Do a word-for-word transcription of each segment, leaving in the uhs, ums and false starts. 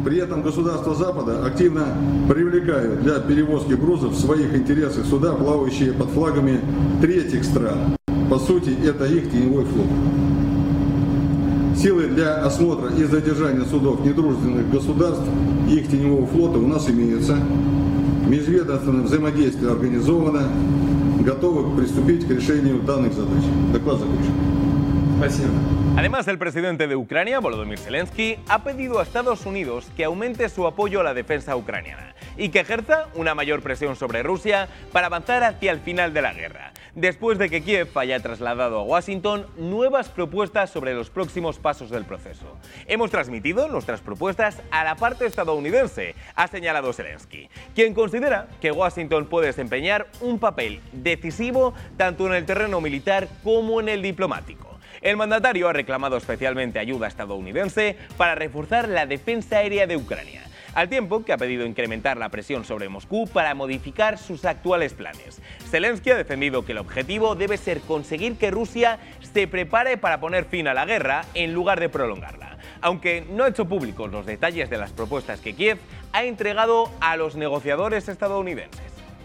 При этом государства Запада активно привлекают для перевозки грузов в своих интересах суда, плавающие под флагами третьих стран. По сути, это их теневой флот. Силы для осмотра и задержания судов недружественных государств и их теневого флота у нас имеются. Межведомственное взаимодействие организовано, готовы приступить к решению данных задач. Доклад закончен. Спасибо. Además, el presidente de Ucrania, Volodymyr Zelensky, ha pedido a Estados Unidos que aumente su apoyo a la defensa ucraniana y que ejerza una mayor presión sobre Rusia para avanzar hacia el final de la guerra, después de que Kiev haya trasladado a Washington nuevas propuestas sobre los próximos pasos del proceso. Hemos transmitido nuestras propuestas a la parte estadounidense, ha señalado Zelensky, quien considera que Washington puede desempeñar un papel decisivo tanto en el terreno militar como en el diplomático. El mandatario ha reclamado especialmente ayuda estadounidense para reforzar la defensa aérea de Ucrania, al tiempo que ha pedido incrementar la presión sobre Moscú para modificar sus actuales planes. Zelensky ha defendido que el objetivo debe ser conseguir que Rusia se prepare para poner fin a la guerra en lugar de prolongarla, aunque no ha hecho públicos los detalles de las propuestas que Kiev ha entregado a los negociadores estadounidenses.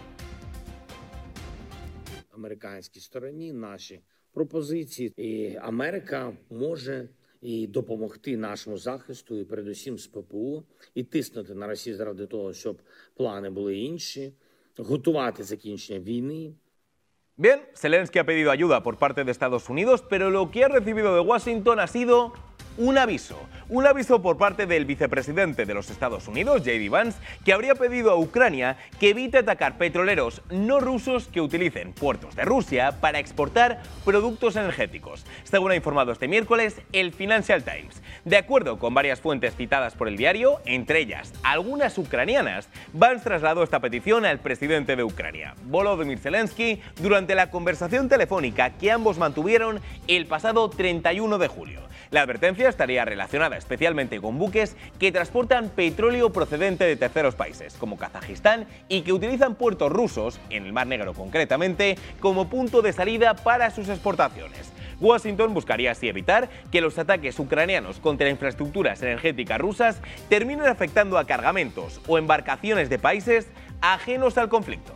Американській стороні наші пропозиції, і Америка може і допомогти нашому захисту, і передусім з ППО, і тиснути на Росію заради того, щоб плани були інші, готувати закінчення війни. Bien, Zelensky ha pedido ayuda por parte de Estados Unidos, pero lo que ha recibido de Washington ha sido un aviso. Un aviso por parte del vicepresidente de los Estados Unidos, J D Vance, que habría pedido a Ucrania que evite atacar petroleros no rusos que utilicen puertos de Rusia para exportar productos energéticos, según ha informado este miércoles el Financial Times. De acuerdo con varias fuentes citadas por el diario, entre ellas algunas ucranianas, Vance trasladó esta petición al presidente de Ucrania, Volodymyr Zelensky, durante la conversación telefónica que ambos mantuvieron el pasado treinta y uno de julio. La advertencia estaría relacionada especialmente con buques que transportan petróleo procedente de terceros países, como Kazajistán, y que utilizan puertos rusos, en el Mar Negro concretamente, como punto de salida para sus exportaciones. Washington buscaría así evitar que los ataques ucranianos contra infraestructuras energéticas rusas terminen afectando a cargamentos o embarcaciones de países ajenos al conflicto.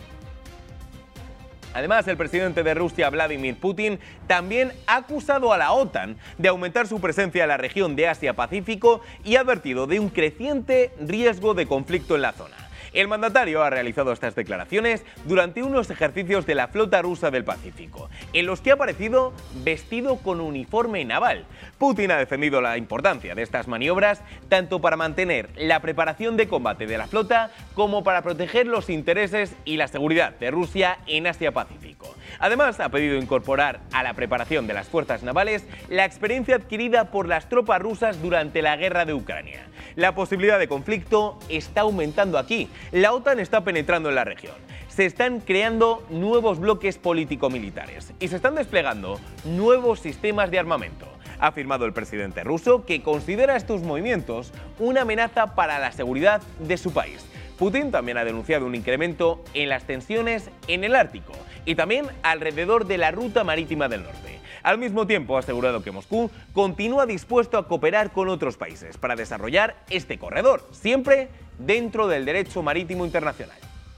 Además, el presidente de Rusia, Vladimir Putin, también ha acusado a la OTAN de aumentar su presencia en la región de Asia-Pacífico y ha advertido de un creciente riesgo de conflicto en la zona. El mandatario ha realizado estas declaraciones durante unos ejercicios de la flota rusa del Pacífico, en los que ha aparecido vestido con uniforme naval. Putin ha defendido la importancia de estas maniobras tanto para mantener la preparación de combate de la flota como para proteger los intereses y la seguridad de Rusia en Asia-Pacífico. Además, ha pedido incorporar a la preparación de las fuerzas navales la experiencia adquirida por las tropas rusas durante la guerra de Ucrania. La posibilidad de conflicto está aumentando aquí. La OTAN está penetrando en la región. Se están creando nuevos bloques político-militares y se están desplegando nuevos sistemas de armamento. Ha afirmado el presidente ruso que considera estos movimientos una amenaza para la seguridad de su país. Putin también ha denunciado un incremento en las tensiones en el Ártico y también alrededor de la ruta marítima del norte. Al mismo tiempo, ha asegurado que Moscú continúa dispuesto a cooperar con otros países para desarrollar este corredor, siempre dentro del derecho marítimo internacional.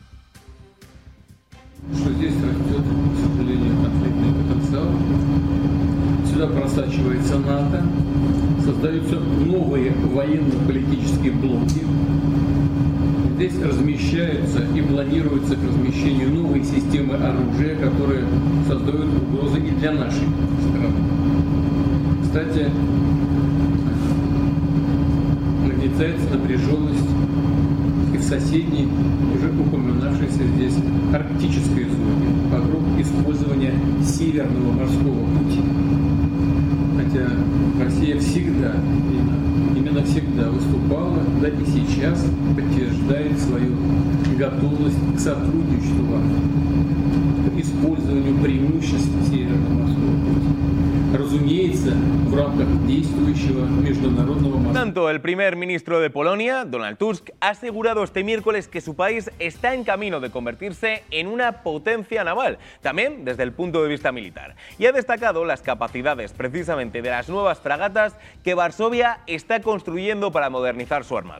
Здесь растет, к сожалению, конфликтный потенциал. Сюда просачивается НАТО, создаются новые военно-политические блоки. Здесь размещаются и планируются к размещению новые системы оружия, которые создают угрозы и для нашей страны. Кстати, нагнетается напряженность и в соседней, уже упоминавшейся здесь, арктической зоне вокруг использования Северного морского пути. Хотя Россия всегда, именно всегда выступала, да и сейчас подтверждает свою готовность к сотрудничеству, к использованию преимуществ Северного морского пути. Разумеется, в рамках действующего международного морского. Tanto el primer ministro de Polonia, Donald Tusk, ha asegurado este miércoles que su país está en camino de convertirse en una potencia naval, también desde el punto de vista militar, y ha destacado las capacidades precisamente de las nuevas fragatas que Varsovia está construyendo para modernizar su armada.